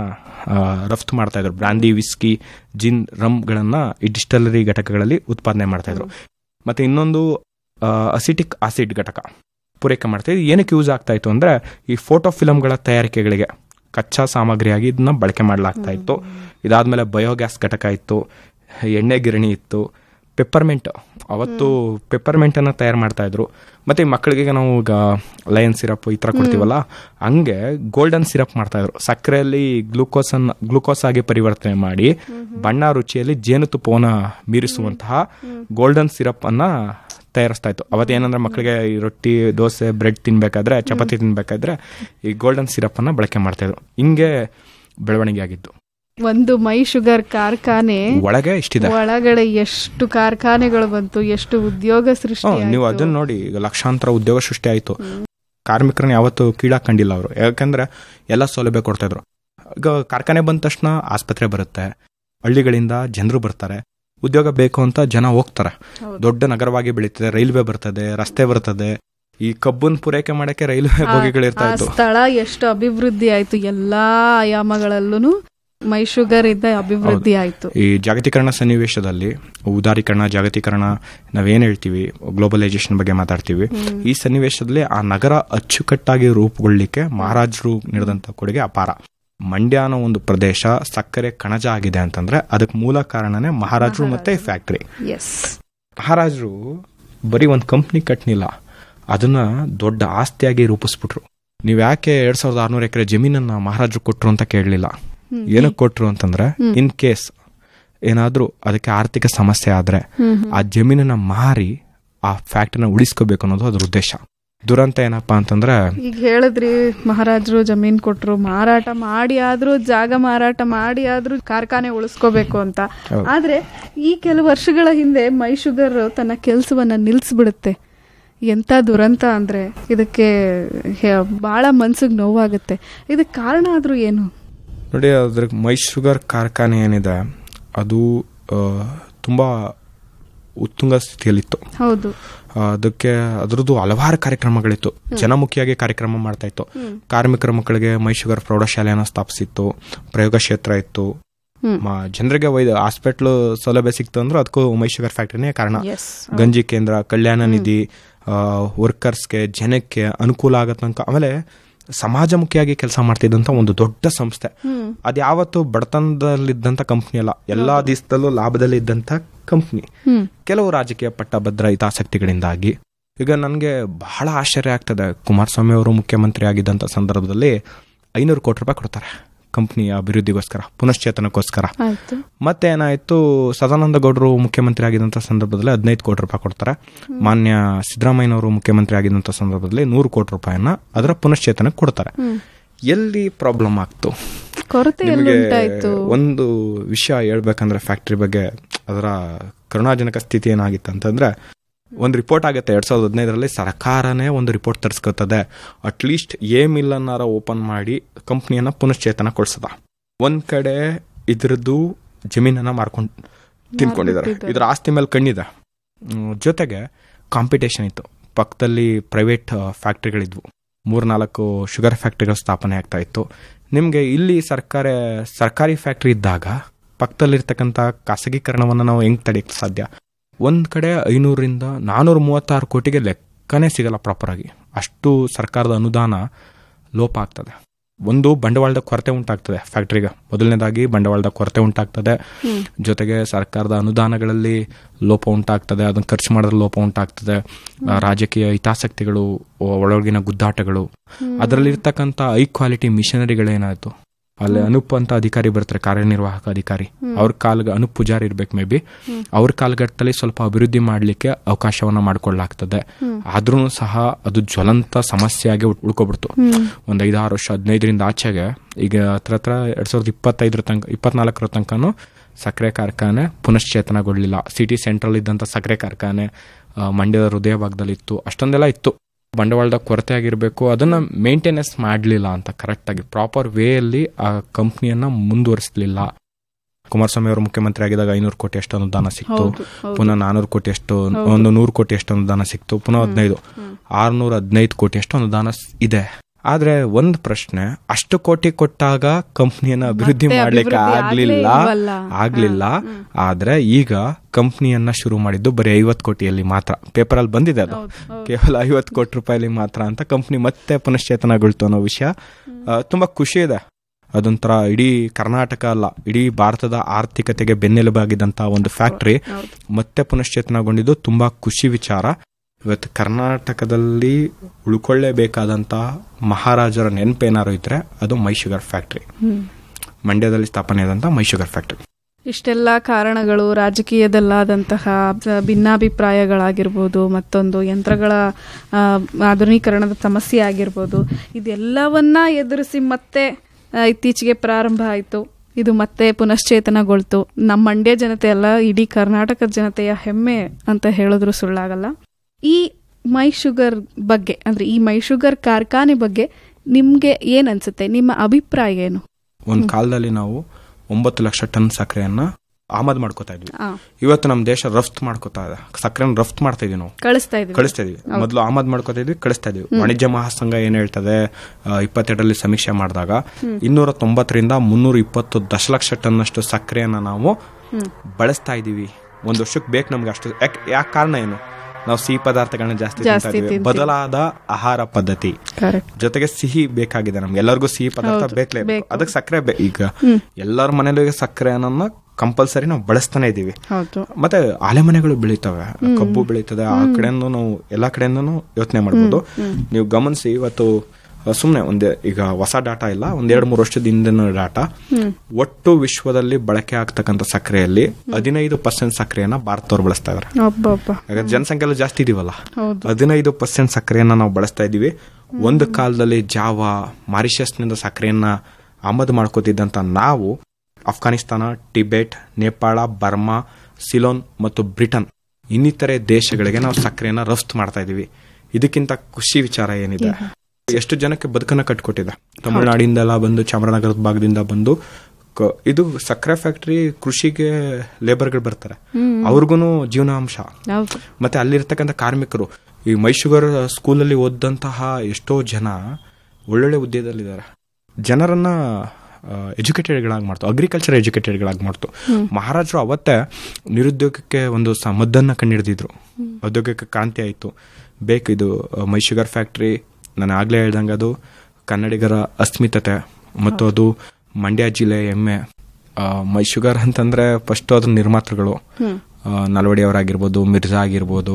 ರಫ್ತು ಮಾಡ್ತಾ ಇದ್ರು, ಬ್ರಾಂದಿ, ವಿಸ್ಕಿ, ಜಿನ್, ರಮ್ಗಳನ್ನ ಈ ಡಿಸ್ಟಿಲರಿ ಘಟಕಗಳಲ್ಲಿ ಉತ್ಪಾದನೆ ಮಾಡ್ತಾ ಇದ್ರು. ಮತ್ತೆ ಇನ್ನೊಂದು ಅಸಿಟಿಕ್ ಆಸಿಡ್ ಘಟಕ ಪೂರೈಕೆ ಮಾಡ್ತಾ ಇದ್ರು. ಏನಕ್ಕೆ ಯೂಸ್ ಆಗ್ತಾ ಇತ್ತು ಅಂದ್ರೆ ಈ ಫೋಟೋ ಫಿಲಂಗಳ ತಯಾರಿಕೆಗಳಿಗೆ ಕಚ್ಚಾ ಸಾಮಗ್ರಿಯಾಗಿ ಇದನ್ನ ಬಳಕೆ ಮಾಡಲಾಗ್ತಾ ಇತ್ತು. ಇದಾದ್ಮೇಲೆ ಬಯೋಗ್ಯಾಸ್ ಘಟಕ ಇತ್ತು, ಎಣ್ಣೆ ಗಿರಣಿ ಇತ್ತು, ಪೆಪ್ಪರ್ಮೆಂಟ್, ಅವತ್ತು ಪೆಪ್ಪರ್ಮೆಂಟ್ ಅನ್ನ ತಯಾರು ಮಾಡ್ತಾ ಇದ್ರು. ಮತ್ತೆ ಮಕ್ಕಳಿಗೆ ನಾವು ಈಗ ಲಯನ್ ಸಿರಪ್ ಈ ತರ ಕೊಡ್ತೀವಲ್ಲ, ಹಂಗೆ ಗೋಲ್ಡನ್ ಸಿರಪ್ ಮಾಡ್ತಾ ಇದ್ರು. ಸಕ್ಕರೆಯಲ್ಲಿ ಗ್ಲೂಕೋಸ್ ಆಗಿ ಪರಿವರ್ತನೆ ಮಾಡಿ ಬಣ್ಣ ರುಚಿಯಲ್ಲಿ ಜೇನುತುಪ್ಪವನ್ನ ಮೀರಿಸುವಂತಹ ಗೋಲ್ಡನ್ ಸಿರಪ್ ಅನ್ನ ತಯಾರಿಸ್ತಾ ಇತ್ತು. ಅವತ್ತೇನಂದ್ರೆ ಮಕ್ಕಳಿಗೆ ಈ ರೊಟ್ಟಿ, ದೋಸೆ, ಬ್ರೆಡ್ ತಿನ್ಬೇಕಾದ್ರೆ, ಚಪಾತಿ ತಿನ್ಬೇಕಾದ್ರೆ ಈ ಗೋಲ್ಡನ್ ಸಿರಪ್ ಅನ್ನ ಬಳಕೆ ಮಾಡ್ತಾ ಇದ್ರು. ಹಿಂಗೆ ಬೆಳವಣಿಗೆ ಆಗಿದ್ದು. ಒಂದು ಮೈ ಶುಗರ್ ಕಾರ್ಖಾನೆ ಒಳಗೆ ಇಷ್ಟಿದೆ, ಒಳಗಡೆ ಎಷ್ಟು ಕಾರ್ಖಾನೆಗಳು ಬಂತು, ಎಷ್ಟು ಉದ್ಯೋಗ ಸೃಷ್ಟಿ. ನೀವು ಅದನ್ನ ನೋಡಿ, ಈಗ ಲಕ್ಷಾಂತರ ಉದ್ಯೋಗ ಸೃಷ್ಟಿ ಆಯ್ತು. ಕಾರ್ಮಿಕರನ್ನ ಯಾವತ್ತು ಕೀಳಾಕೊಂಡಿಲ್ಲ ಅವರು, ಯಾಕಂದ್ರೆ ಎಲ್ಲ ಸೌಲಭ್ಯ ಕೊಡ್ತಾ ಇದ್ರು. ಈಗ ಕಾರ್ಖಾನೆ ಬಂದ ತಕ್ಷಣ ಆಸ್ಪತ್ರೆ ಬರುತ್ತೆ, ಹಳ್ಳಿಗಳಿಂದ ಜನರು ಬರ್ತಾರೆ, ಉದ್ಯೋಗ ಬೇಕು ಅಂತ ಜನ ಹೋಗ್ತಾರೆ. ದೊಡ್ಡ ನಗರವಾಗಿ ಬೆಳೀತದೆ, ರೈಲ್ವೆ ಬರ್ತದೆ, ರಸ್ತೆ ಬರ್ತದೆ. ಈ ಕಬ್ಬನ್ ಪೂರೈಕೆ ಮಾಡಕ್ಕೆ ರೈಲ್ವೆ ಬೋಗಿಗಳಿರ್ತಾ ಇತ್ತು. ಸ್ಥಳ ಎಷ್ಟು ಅಭಿವೃದ್ಧಿ ಆಯ್ತು, ಎಲ್ಲಾ ಆಯಾಮಗಳಲ್ಲೂ ಮೈ ಶುಗರ್ ಇಂದ ಅಭಿವೃದ್ಧಿ ಆಯ್ತು. ಈ ಜಾಗತೀಕರಣ ಸನ್ನಿವೇಶದಲ್ಲಿ, ಉದಾರೀಕರಣ, ಜಾಗತೀಕರಣ ನಾವೇನ್ ಹೇಳ್ತೀವಿ, ಗ್ಲೋಬಲೈಸೇಷನ್ ಬಗ್ಗೆ ಮಾತಾಡ್ತೀವಿ. ಈ ಸನ್ನಿವೇಶದಲ್ಲಿ ಆ ನಗರ ಅಚ್ಚುಕಟ್ಟಾಗಿ ರೂಪುಗೊಳ್ಳಲಿಕ್ಕೆ ಮಹಾರಾಜರು ನೀಡಿದಂತ ಕೊಡುಗೆ ಅಪಾರ. ಮಂಡ್ಯ ಅನ್ನೋ ಒಂದು ಪ್ರದೇಶ ಸಕ್ಕರೆ ಕಣಜ ಆಗಿದೆ ಅಂತಂದ್ರೆ ಅದಕ್ಕೆ ಮೂಲ ಕಾರಣನೇ ಮಹಾರಾಜರು ಮತ್ತೆ ಫ್ಯಾಕ್ಟರಿ. ಮಹಾರಾಜರು ಬರೀ ಒಂದು ಕಂಪ್ನಿ ಕಟ್ನಿಲ್ಲ, ಅದನ್ನ ದೊಡ್ಡ ಆಸ್ತಿಯಾಗಿ ರೂಪಿಸ್ಬಿಟ್ರು. ನೀವ್ ಯಾಕೆ 2600 ಎಕರೆ ಜಮೀನನ್ನ ಮಹಾರಾಜರು ಕೊಟ್ರು ಅಂತ ಕೇಳಲಿಲ್ಲ. ಏನಕ್ಕೆ ಕೊಟ್ರು ಅಂತಂದ್ರೆ, ಇನ್ ಕೇಸ್ ಏನಾದ್ರೂ ಅದಕ್ಕೆ ಆರ್ಥಿಕ ಸಮಸ್ಯೆ ಆದ್ರೆ ಆ ಜಮೀನನ್ನ ಮಾರಿ ಆ ಫ್ಯಾಕ್ಟರಿನ ಉಳಿಸ್ಕೋಬೇಕು ಅನ್ನೋದು ಅದ್ರ ಉದ್ದೇಶ. ದುರಂತ ಏನಪ್ಪಾ ಅಂತಂದ್ರೆ, ಈಗ ಹೇಳಿದ್ರಿ ಮಹಾರಾಜರು ಜಮೀನ್ ಕೊಟ್ರು, ಮಾರಾಟ ಮಾಡಿ ಆದ್ರೂ, ಜಾಗ ಮಾರಾಟ ಮಾಡಿ ಆದ್ರೂ ಕಾರ್ಖಾನೆ ಉಳಿಸ್ಕೋಬೇಕು ಅಂತ. ಆದ್ರೆ ಈ ಕೆಲವು ವರ್ಷಗಳ ಹಿಂದೆ ಮೈ ಶುಗರ್ ತನ್ನ ಕೆಲಸವನ್ನ ನಿಲ್ಸ್ಬಿಡುತ್ತೆ. ಎಂತ ದುರಂತ ಅಂದ್ರೆ ಇದಕ್ಕೆ ಬಹಳ ಮನ್ಸಿಗೆ ನೋವಾಗುತ್ತೆ. ಇದಕ್ಕೆ ಕಾರಣ ಆದ್ರೂ ಏನು ನೋಡಿ, ಅದ್ರ ಮೈ ಶುಗರ್ ಕಾರ್ಖಾನೆ ಏನಿದೆ ಅದು ತುಂಬಾ ಉತ್ತುಂಗ ಸ್ಥಿತಿಯಲ್ಲಿತ್ತು. ಹೌದು. ಅದಕ್ಕೆ ಅದ್ರದ್ದು ಹಲವಾರು ಕಾರ್ಯಕ್ರಮಗಳಿತ್ತು, ಜನಮುಖಿಯಾಗಿ ಕಾರ್ಯಕ್ರಮ ಮಾಡ್ತಾ ಇತ್ತು. ಕಾರ್ಮಿಕರ ಮಕ್ಕಳಿಗೆ ಮೈ ಶುಗರ್ ಪ್ರೌಢಶಾಲೆಯನ್ನು ಸ್ಥಾಪಿಸಿತ್ತು, ಪ್ರಯೋಗ ಕ್ಷೇತ್ರ ಇತ್ತು, ಜನರಿಗೆ ಹಾಸ್ಪಿಟ್ಲ್ ಸೌಲಭ್ಯ ಸಿಕ್ತು ಅಂದ್ರೆ ಅದಕ್ಕೂ ಮೈ ಶುಗರ್ ಫ್ಯಾಕ್ಟರಿನೇ ಕಾರಣ. ಗಂಜಿ ಕೇಂದ್ರ, ಕಲ್ಯಾಣ ನಿಧಿ, ವರ್ಕರ್ಸ್ಗೆ, ಜನಕ್ಕೆ ಅನುಕೂಲ ಆಗತ್ತಂಕ. ಆಮೇಲೆ ಸಮಾಜಮುಖಿಯಾಗಿ ಕೆಲಸ ಮಾಡ್ತಿದ್ದಂತ ಒಂದು ದೊಡ್ಡ ಸಂಸ್ಥೆ. ಅದ್ಯಾವತ್ತು ಬಡತನದಲ್ಲಿದ್ದಂತ ಕಂಪ್ನಿ ಅಲ್ಲ, ಎಲ್ಲಾ ದಿವಸದಲ್ಲೂ ಲಾಭದಲ್ಲಿ ಇದ್ದಂತ ಕಂಪ್ನಿ. ಕೆಲವು ರಾಜಕೀಯ ಪಟ್ಟಭದ್ರ ಹಿತಾಸಕ್ತಿಗಳಿಂದಾಗಿ ಈಗ ನನಗೆ ಬಹಳ ಆಶ್ಚರ್ಯ ಆಗ್ತದೆ. ಕುಮಾರಸ್ವಾಮಿ ಅವರು ಮುಖ್ಯಮಂತ್ರಿ ಆಗಿದ್ದಂತ ಸಂದರ್ಭದಲ್ಲಿ 500 ಕೋಟಿ ರೂಪಾಯಿ ಕೊಡ್ತಾರೆ ಕಂಪ್ನಿಯ ಅಭಿವೃದ್ಧಿಗೋಸ್ಕರ, ಪುನಶ್ಚೇತನಕ್ಕೋಸ್ಕರ. ಆಯ್ತು. ಮತ್ತೆ ಏನಾಯ್ತು, ಸದಾನಂದ ಗೌಡರು ಮುಖ್ಯಮಂತ್ರಿ ಆಗಿದ್ದಂಥ ಸಂದರ್ಭದಲ್ಲಿ 15 ಕೋಟಿ ರೂಪಾಯಿ ಕೊಡ್ತಾರೆ. ಮಾನ್ಯ ಸಿದ್ದರಾಮಯ್ಯನವರು ಮುಖ್ಯಮಂತ್ರಿ ಆಗಿದ್ದಂಥ ಸಂದರ್ಭದಲ್ಲಿ 100 ಕೋಟಿ ರೂಪಾಯಿನ ಅದರ ಪುನಶ್ಚೇತನಕ್ಕೆ ಕೊಡ್ತಾರೆ. ಎಲ್ಲಿ ಪ್ರಾಬ್ಲಮ್ ಆಗ್ತು? ಕೊರತೆ ನಿಮಗೆ ಒಂದು ವಿಷಯ ಹೇಳ್ಬೇಕಂದ್ರೆ ಫ್ಯಾಕ್ಟ್ರಿ ಬಗ್ಗೆ ಅದರ ಕರುಣಾಜನಕ ಸ್ಥಿತಿ ಏನಾಗಿತ್ತು ಅಂತಂದ್ರೆ, ಒಂದು ರಿಪೋರ್ಟ್ ಆಗುತ್ತೆ 2015ರಲ್ಲಿ, ಸರ್ಕಾರನೇ ಒಂದು ರಿಪೋರ್ಟ್ ತರಿಸ್ಕೊತದೆ, ಅಟ್ಲೀಸ್ಟ್ ಮಿಲ್ ಅನ್ನಾರ ಓಪನ್ ಮಾಡಿ ಕಂಪ್ನಿಯನ್ನ ಪುನಶ್ಚೇತನ ಕೊಡ್ಸದ. ಒಂದ್ ಕಡೆ ಇದ್ರದ್ದು ಜಮೀನನ್ನ ಮಾರ್ಕೊಂಡು ತಿನ್ಕೊಂಡಿದ್ದಾರೆ, ಇದ್ರ ಆಸ್ತಿ ಮೇಲೆ ಕಣ್ಣಿದೆ. ಜೊತೆಗೆ ಕಾಂಪಿಟೇಷನ್ ಇತ್ತು, ಪಕ್ಕದಲ್ಲಿ ಪ್ರೈವೇಟ್ ಫ್ಯಾಕ್ಟ್ರಿಗಳಿದ್ವು, 3-4 ಶುಗರ್ ಫ್ಯಾಕ್ಟ್ರಿಗಳ ಸ್ಥಾಪನೆ ಆಗ್ತಾ ಇತ್ತು. ನಿಮಗೆ ಇಲ್ಲಿ ಸರ್ಕಾರಿ ಫ್ಯಾಕ್ಟ್ರಿ ಇದ್ದಾಗ ಪಕ್ಕದಲ್ಲಿರ್ತಕ್ಕಂಥ ಖಾಸಗೀಕರಣವನ್ನು ನಾವು ಹೆಂಗ್ ತಡೆಯಕ್ಕೆ ಸಾಧ್ಯ? ಒಂದ್ ಕಡೆ 500ರಿಂದ 436 ಕೋಟಿಗೆ ಲೆಕ್ಕನೇ ಸಿಗಲ್ಲ ಪ್ರಾಪರ್ ಆಗಿ. ಅಷ್ಟು ಸರ್ಕಾರದ ಅನುದಾನ ಲೋಪ ಆಗ್ತದೆ. ಒಂದು, ಬಂಡವಾಳದ ಕೊರತೆ ಉಂಟಾಗ್ತದೆ ಫ್ಯಾಕ್ಟ್ರಿಗೆ. ಮೊದಲನೇದಾಗಿ ಬಂಡವಾಳದ ಕೊರತೆ ಉಂಟಾಗ್ತದೆ, ಜೊತೆಗೆ ಸರ್ಕಾರದ ಅನುದಾನಗಳಲ್ಲಿ ಲೋಪ ಉಂಟಾಗ್ತದೆ, ಅದನ್ನು ಖರ್ಚು ಮಾಡಿದ್ರೆ ಲೋಪ ಉಂಟಾಗ್ತದೆ, ರಾಜಕೀಯ ಹಿತಾಸಕ್ತಿಗಳು, ಒಳಗಿನ ಗುದ್ದಾಟಗಳು, ಅದರಲ್ಲಿರ್ತಕ್ಕಂಥ ಹೈ ಕ್ವಾಲಿಟಿ ಮಿಷನರಿಗಳೇನಾಯ್ತು, ಅಲ್ಲಿ ಅನೂಪ್ ಅಂತ ಅಧಿಕಾರಿ ಬರ್ತಾರೆ, ಕಾರ್ಯನಿರ್ವಾಹಕ ಅಧಿಕಾರಿ, ಅವ್ರ ಅನೂಪ್ ಪೂಜಾರಿ ಇರ್ಬೇಕು ಮೇ ಬಿ, ಅವ್ರ ಕಾಲಘಟ್ಟದಲ್ಲಿ ಸ್ವಲ್ಪ ಅಭಿವೃದ್ಧಿ ಮಾಡ್ಲಿಕ್ಕೆ ಅವಕಾಶವನ್ನ ಮಾಡ್ಕೊಳ್ಳಾಗ್ತದೆ. ಆದ್ರೂ ಸಹ ಅದು ಜ್ವಲಂತ ಸಮಸ್ಯೆಯಾಗಿ ಉಳ್ಕೊಬಿಡ್ತು. ಒಂದ್ 5-6 ವರ್ಷ, 15ರಿಂದ ಆಚೆಗೆ, ಈಗ ಹತ್ರ 2024 ತನಕನೂ ಸಕ್ಕರೆ ಕಾರ್ಖಾನೆ ಪುನಶ್ಚೇತನಗೊಳ್ಳಿಲ್ಲ. ಸಿಟಿ ಸೆಂಟ್ರಲ್ ಇದ್ದಂತ ಸಕ್ಕರೆ ಕಾರ್ಖಾನೆ ಮಂಡ್ಯದ ಹೃದಯ ಭಾಗದಲ್ಲಿತ್ತು, ಅಷ್ಟೊಂದೆಲ್ಲ ಇತ್ತು. ಬಂಡವಾಳದ ಕೊರತೆ ಆಗಿರ್ಬೇಕು, ಅದನ್ನ ಮೇಂಟೆನೆನ್ಸ್ ಮಾಡಲಿಲ್ಲ ಅಂತ ಕರೆಕ್ಟ್ ಆಗಿ ಪ್ರಾಪರ್ ವೇ ಅಲ್ಲಿ ಆ ಕಂಪ್ನಿಯನ್ನ ಮುಂದುವರಿಸಲಿಲ್ಲ. ಕುಮಾರಸ್ವಾಮಿ ಅವರು ಮುಖ್ಯಮಂತ್ರಿ ಆಗಿದಾಗ 500 ಕೋಟಿ ಅಷ್ಟು ಅನುದಾನ ಸಿಕ್ತು, ಪುನಃ 400 ಕೋಟಿ ಅಷ್ಟು, ಒಂದು 100 ಕೋಟಿ ಅಷ್ಟು ಅನುದಾನ ಸಿಕ್ತು, ಪುನಃ 615 ಕೋಟಿ ಅಷ್ಟು ಅನುದಾನ ಇದೆ. ಆದ್ರೆ ಒಂದ್ ಪ್ರಶ್ನೆ, ಅಷ್ಟು ಕೋಟಿ ಕೊಟ್ಟಾಗ ಕಂಪ್ನಿಯನ್ನ ಅಭಿವೃದ್ಧಿ ಮಾಡ್ಲಿಕ್ಕೆ ಆಗ್ಲಿಲ್ಲ. ಆದ್ರೆ ಈಗ ಕಂಪ್ನಿಯನ್ನ ಶುರು ಮಾಡಿದ್ದು ಬರೀ 50 ಕೋಟಿಯಲ್ಲಿ ಮಾತ್ರ. ಪೇಪರ್ ಅಲ್ಲಿ ಬಂದಿದೆ ಅದು, ಕೇವಲ 50 ಕೋಟಿ ರೂಪಾಯಿಲಿ ಮಾತ್ರ ಅಂತ ಕಂಪ್ನಿ ಮತ್ತೆ ಪುನಶ್ಚೇತನಗೊಳ್ತು ಅನ್ನೋ ವಿಷಯ ತುಂಬಾ ಖುಷಿ ಇದೆ. ಅದೊಂಥರ ಇಡೀ ಕರ್ನಾಟಕ ಅಲ್ಲ, ಇಡೀ ಭಾರತದ ಆರ್ಥಿಕತೆಗೆ ಬೆನ್ನೆಲುಬಾಗಿದ್ದಂತ ಒಂದು ಫ್ಯಾಕ್ಟ್ರಿ ಮತ್ತೆ ಪುನಶ್ಚೇತನಗೊಂಡಿದ್ದು ತುಂಬಾ ಖುಷಿ ವಿಚಾರ. ಇವತ್ತು ಕರ್ನಾಟಕದಲ್ಲಿ ಉಳ್ಕೊಳ್ಳೇಬೇಕಾದಂತ ಮಹಾರಾಜರ ನೆನಪೇನಾರು ಇದ್ರೆ ಅದು ಮೈ ಶುಗರ್ ಫ್ಯಾಕ್ಟ್ರಿ, ಮಂಡ್ಯದಲ್ಲಿ ಸ್ಥಾಪನೆ ಆದಂತ ಮೈ ಶುಗರ್ ಫ್ಯಾಕ್ಟ್ರಿ. ಇಷ್ಟೆಲ್ಲ ಕಾರಣಗಳು, ರಾಜಕೀಯದಲ್ಲಾದಂತಹ ಭಿನ್ನಾಭಿಪ್ರಾಯಗಳಾಗಿರ್ಬೋದು, ಮತ್ತೊಂದು ಯಂತ್ರಗಳ ಆಧುನೀಕರಣದ ಸಮಸ್ಯೆ ಆಗಿರ್ಬೋದು, ಇದೆಲ್ಲವನ್ನ ಎದುರಿಸಿ ಮತ್ತೆ ಇತ್ತೀಚೆಗೆ ಪ್ರಾರಂಭ ಆಯಿತು. ಇದು ಮತ್ತೆ ಪುನಶ್ಚೇತನಗೊಳ್ತು. ನಮ್ಮ ಮಂಡ್ಯ ಜನತೆ ಅಲ್ಲ, ಇಡೀ ಕರ್ನಾಟಕದ ಜನತೆಯ ಹೆಮ್ಮೆ ಅಂತ ಹೇಳಿದ್ರು ಸುಳ್ಳಾಗಲ್ಲ. ಈ ಮೈ ಶುಗರ್ ಬಗ್ಗೆ, ಅಂದ್ರೆ ಈ ಮೈ ಶುಗರ್ ಕಾರ್ಖಾನೆ ಬಗ್ಗೆ ನಿಮ್ಗೆ ಏನ್ ಅನ್ಸುತ್ತೆ? ನಿಮ್ಮ ಅಭಿಪ್ರಾಯ ಏನು? ಒಂದ್ ಕಾಲದಲ್ಲಿ ನಾವು 9 ಲಕ್ಷ ಟನ್ ಸಕ್ಕರೆಯನ್ನ ಆಮದು ಮಾಡ್ಕೋತಾ ಇದ್ವಿ. ಇವತ್ತು ನಮ್ಮ ದೇಶ ರಫ್ತು ಮಾಡ್ಕೋತಾ ಇದೆ, ಸಕ್ಕರೆನ ರಫ್ತು ಮಾಡ್ತಾ ಇದೀವಿ, ನಾವು ಕಳಿಸ್ತಾ ಇದೀವಿ. ಮೊದಲು ಆಮದು ಮಾಡ್ಕೋತಾ ಇದ್ವಿ, ಕಳಿಸ್ತಾ ಇದೀವಿ. ವಾಣಿಜ್ಯ ಮಹಾಸಂಘ ಏನ್ ಹೇಳ್ತದೆ, 22ರಲ್ಲಿ ಸಮೀಕ್ಷೆ ಮಾಡಿದಾಗ 290ರಿಂದ 320 ದಶಲಕ್ಷ ಟನ್ ಅಷ್ಟು ಸಕ್ಕರೆಯನ್ನ ನಾವು ಬಳಸ್ತಾ ಇದೀವಿ. ಒಂದ್ ವರ್ಷಕ್ಕೆ ಬೇಕು ನಮ್ಗೆ ಅಷ್ಟು. ಯಾಕೆ ಕಾರಣ ಏನು? ನಾವು ಸಿಹಿ ಪದಾರ್ಥಗಳನ್ನ ಜಾಸ್ತಿ ತಿಂತಾ ಇದೀವಿ. ಬದಲಾದ ಆಹಾರ ಪದ್ಧತಿ, ಜೊತೆಗೆ ಸಿಹಿ ಬೇಕಾಗಿದೆ ನಮ್ಗೆ, ಎಲ್ಲರಿಗೂ ಸಿಹಿ ಪದಾರ್ಥ ಬೇಕಲೇಬೇಕು, ಅದಕ್ಕೆ ಸಕ್ಕರೆ ಈಗ ಎಲ್ಲರ ಮನೇಲಿ ಸಕ್ಕರೆ ಅನ್ನೋದನ್ನ ಕಂಪಲ್ಸರಿ ನಾವು ಬಳಸ್ತಾನೆ ಇದೀವಿ. ಮತ್ತೆ ಆಲೆಮನೆಗಳು ಬೆಳೀತವೆ, ಕಬ್ಬು ಬೆಳೀತದೆ, ಆ ಕಡೆಯಿಂದ ನಾವು ಎಲ್ಲಾ ಕಡೆಯಿಂದನೂ ಯೋಚನೆ ಮಾಡ್ಬೋದು. ನೀವು ಗಮನಿಸಿ, ಇವತ್ತು ಸುಮ್ನೆ ಈಗ ಹೊಸ ಡಾಟಾ ಇಲ್ಲ, 1-2-3 ವರ್ಷದ ಹಿಂದಿನ ಡಾಟಾ, ಒಟ್ಟು ವಿಶ್ವದಲ್ಲಿ ಬಳಕೆ ಆಗ್ತಕ್ಕಂಥ ಸಕ್ಕರೆಯಲ್ಲಿ 15% ಸಕ್ಕರೆಯನ್ನ ಭಾರತದವ್ರು ಬಳಸ್ತಾ ಇದಾರೆ. ಯಾಕಂದ್ರೆ ಜನಸಂಖ್ಯೆ ಜಾಸ್ತಿ ಇದೀವಲ್ಲ, 15% ಸಕ್ಕರೆಯನ್ನ ನಾವು ಬಳಸ್ತಾ ಇದೀವಿ. ಒಂದು ಕಾಲದಲ್ಲಿ ಜಾವಾ, ಮಾರಿಷಸ್ನಿಂದ ಸಕ್ಕರೆಯನ್ನ ಆಮದು ಮಾಡ್ಕೋತಿದ್ದಂತ ನಾವು ಅಫ್ಘಾನಿಸ್ತಾನ, ಟಿಬೆಟ್, ನೇಪಾಳ, ಬರ್ಮಾ, ಸಿಲೋನ್ ಮತ್ತು ಬ್ರಿಟನ್ ಇನ್ನಿತರೆ ದೇಶಗಳಿಗೆ ನಾವು ಸಕ್ಕರೆಯನ್ನ ರಫ್ತು ಮಾಡ್ತಾ ಇದೀವಿ. ಇದಕ್ಕಿಂತ ಖುಷಿ ವಿಚಾರ ಏನಿದೆ? ಎಷ್ಟು ಜನಕ್ಕೆ ಬದುಕನ್ನ ಕಟ್ಕೊಟ್ಟಿದೆ. ತಮಿಳುನಾಡಿಂದೆಲ್ಲ ಬಂದು, ಚಾಮರಾಜನಗರದ ಭಾಗದಿಂದ ಬಂದು, ಇದು ಸಕ್ಕರೆ ಫ್ಯಾಕ್ಟರಿ, ಕೃಷಿಗೆ ಲೇಬರ್ಗಳು ಬರ್ತಾರೆ, ಅವ್ರಿಗೂ ಜೀವನಾಂಶ. ಮತ್ತೆ ಅಲ್ಲಿರ್ತಕ್ಕಂಥ ಕಾರ್ಮಿಕರು, ಈ ಮೈ ಶುಗರ್ ಸ್ಕೂಲಲ್ಲಿ ಓದಂತಹ ಎಷ್ಟೋ ಜನ ಒಳ್ಳೊಳ್ಳೆ ಹುದ್ದೆದಲ್ಲಿದ್ದಾರೆ. ಜನರನ್ನ ಎಜುಕೇಟೆಡ್ಗಳಾಗಿ ಮಾಡ್ತು, ಅಗ್ರಿಕಲ್ಚರ್ ಎಜುಕೇಟೆಡ್ಗಳಾಗಿ ಮಾಡ್ತು. ಮಹಾರಾಜರು ಅವತ್ತೇ ನಿರುದ್ಯೋಗಕ್ಕೆ ಒಂದು ಮದ್ದನ್ನ ಕಂಡಿಡಿದಿದ್ರು, ಉದ್ಯೋಗಕ್ಕೆ ಕ್ರಾಂತಿ ಆಯಿತು. ಇದು ಮೈ ಶುಗರ್ ಫ್ಯಾಕ್ಟ್ರಿ, ನಾನು ಆಗ್ಲೇ ಹೇಳ್ದಂಗೆ ಅದು ಕನ್ನಡಿಗರ ಅಸ್ಮಿತತೆ ಮತ್ತು ಅದು ಮಂಡ್ಯ ಜಿಲ್ಲೆ ಹೆಮ್ಮೆ. ಮೈ ಶುಗರ್ ಅಂತಂದ್ರೆ ಫಸ್ಟ್ ಅದ್ರ ನಿರ್ಮಾತೃಗಳು ನಲ್ವಡಿ ಅವರಾಗಿರ್ಬೋದು, ಮಿರ್ಜಾ ಆಗಿರ್ಬೋದು,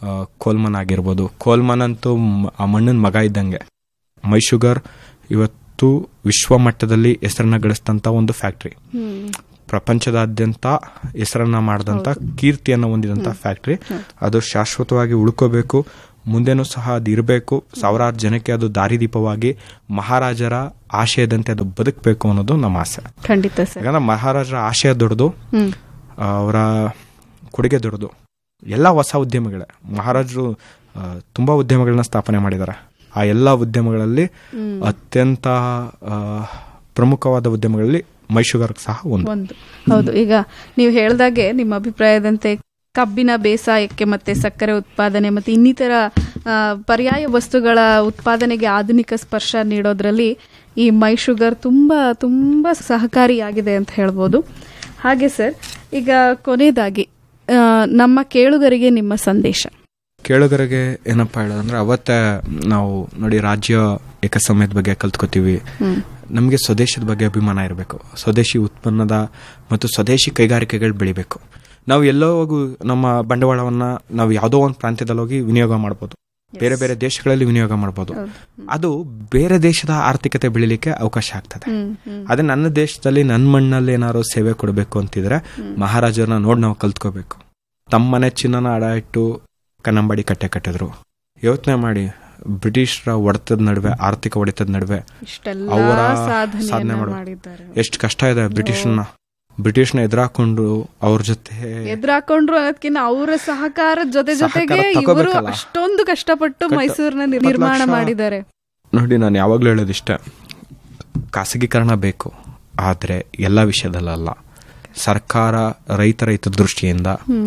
ಕೋಲ್ಮನ್ ಆಗಿರ್ಬೋದು. ಕೋಲ್ಮನ್ ಅಂತೂ ಆ ಮಣ್ಣಿನ ಮಗ ಇದ್ದಂಗೆ. ಮೈ ಶುಗರ್ ಇವತ್ತು ಇವತ್ತು ವಿಶ್ವ ಮಟ್ಟದಲ್ಲಿ ಹೆಸರನ್ನ ಗಳಿಸಿದಂತ ಒಂದು ಫ್ಯಾಕ್ಟ್ರಿ, ಪ್ರಪಂಚದಾದ್ಯಂತ ಹೆಸರನ್ನ ಮಾಡಿದಂತ ಕೀರ್ತಿಯನ್ನು ಹೊಂದಿದಂತ ಫ್ಯಾಕ್ಟ್ರಿ. ಅದು ಶಾಶ್ವತವಾಗಿ ಉಳ್ಕೋಬೇಕು, ಮುಂದೆನೂ ಸಹ ಅದು ಇರಬೇಕು, ಸಾವಿರಾರು ಜನಕ್ಕೆ ಅದು ದಾರಿದೀಪವಾಗಿ ಮಹಾರಾಜರ ಆಶಯದಂತೆ ಅದು ಬದುಕಬೇಕು ಅನ್ನೋದು ನಮ್ಮ ಆಸೆ. ಖಂಡಿತ ಸರ್. ಯಾಕಂದ್ರೆ ಮಹಾರಾಜರ ಆಶಯ ದೊಡ್ಡದು, ಅವರ ಕೊಡುಗೆ ದೊಡ್ಡದು. ಎಲ್ಲ ಹೊಸ ಉದ್ಯಮಗಳೇ. ಮಹಾರಾಜರು ತುಂಬಾ ಉದ್ಯಮಗಳನ್ನ ಸ್ಥಾಪನೆ ಮಾಡಿದ್ದಾರೆ. ಆ ಎಲ್ಲ ಉದ್ಯಮಗಳಲ್ಲಿ ಅತ್ಯಂತ ಪ್ರಮುಖವಾದ ಉದ್ಯಮಗಳಲ್ಲಿ ಮೈಶುಗರ್ ಸಹ ಒಂದು. ಹೌದು. ಈಗ ನೀವು ಹೇಳ್ದಾಗೆ ನಿಮ್ಮ ಅಭಿಪ್ರಾಯದಂತೆ ಕಬ್ಬಿನ ಬೇಸಾಯಕ್ಕೆ ಮತ್ತೆ ಸಕ್ಕರೆ ಉತ್ಪಾದನೆ ಮತ್ತೆ ಇನ್ನಿತರ ಪರ್ಯಾಯ ವಸ್ತುಗಳ ಉತ್ಪಾದನೆಗೆ ಆಧುನಿಕ ಸ್ಪರ್ಶ ನೀಡೋದ್ರಲ್ಲಿ ಈ ಮೈಶುಗರ್ ತುಂಬಾ ತುಂಬಾ ಸಹಕಾರಿಯಾಗಿದೆ ಅಂತ ಹೇಳ್ಬೋದು. ಹಾಗೆ ಸರ್, ಈಗ ಕೊನೆಯದಾಗಿ ನಮ್ಮ ಕೇಳುಗರಿಗೆ ನಿಮ್ಮ ಸಂದೇಶ. ಕೇಳುಗರಿಗೆ ಏನಪ್ಪಾ ಹೇಳೋದಂದ್ರೆ, ಅವತ್ತೇ ನಾವು ನೋಡಿ ರಾಜ್ಯ ಏಕಸಮಯದ ಬಗ್ಗೆ ಕಲ್ತ್ಕೋತೀವಿ. ನಮಗೆ ಸ್ವದೇಶದ ಬಗ್ಗೆ ಅಭಿಮಾನ ಇರಬೇಕು, ಸ್ವದೇಶಿ ಉತ್ಪನ್ನದ ಮತ್ತು ಸ್ವದೇಶಿ ಕೈಗಾರಿಕೆಗಳು ಬೆಳಿಬೇಕು. ನಾವು ಎಲ್ಲೋ ಹೋಗಿ ನಮ್ಮ ಬಂಡವಾಳವನ್ನ ನಾವು ಯಾವುದೋ ಒಂದು ಪ್ರಾಂತ್ಯದಲ್ಲಿ ಹೋಗಿ ವಿನಿಯೋಗ ಮಾಡ್ಬೋದು, ಬೇರೆ ಬೇರೆ ದೇಶಗಳಲ್ಲಿ ವಿನಿಯೋಗ ಮಾಡ್ಬೋದು. ಅದು ಬೇರೆ ದೇಶದ ಆರ್ಥಿಕತೆ ಬೆಳಿಲಿಕ್ಕೆ ಅವಕಾಶ ಆಗ್ತದೆ. ಅದೇ ನನ್ನ ದೇಶದಲ್ಲಿ ನನ್ನ ಮಣ್ಣಲ್ಲಿ ಏನಾದ್ರು ಸೇವೆ ಕೊಡಬೇಕು ಅಂತಿದ್ರೆ ಮಹಾರಾಜರನ್ನ ನೋಡಿ ನಾವು ಕಲ್ತ್ಕೋಬೇಕು. ತಮ್ಮನೆ ಚಿನ್ನನ ಅಡ ಇಟ್ಟು ಕನ್ನಂಬಾಡಿ ಕಟ್ಟೆ ಕಟ್ಟಿದ್ರು. ಯೋಚನೆ ಮಾಡಿ, ಬ್ರಿಟಿಷರ ಹೊಡೆತದ ನಡುವೆ, ಆರ್ಥಿಕ ಹೊಡೆತದ ನಡುವೆ ಅವರ ಸಾಧನೆ ಮಾಡಿದ್ದಾರೆ. ಎಷ್ಟು ಕಷ್ಟ ಇದೆ. ಬ್ರಿಟಿಷ್ನ ಎದುರಾಕೊಂಡು ಅವ್ರ ಜೊತೆ ಎದುರಾಕೊಂಡ್ರು ಅನ್ನೋದಕ್ಕಿಂತ ಅವರ ಸಹಕಾರದ ಜೊತೆಗೆ ಇವರು ಅಷ್ಟೊಂದು ಕಷ್ಟಪಟ್ಟು ಮೈಸೂರಿನ ನಿರ್ಮಾಣ ಮಾಡಿದ್ದಾರೆ. ನೋಡಿ, ನಾನು ಯಾವಾಗ್ಲೂ ಹೇಳೋದಿಷ್ಟ, ಖಾಸಗೀಕರಣ ಬೇಕು, ಆದ್ರೆ ಎಲ್ಲ ವಿಷಯದಲ್ಲ. ಸರ್ಕಾರ ರೈತರ ಹಿತದೃಷ್ಟಿಯಿಂದ,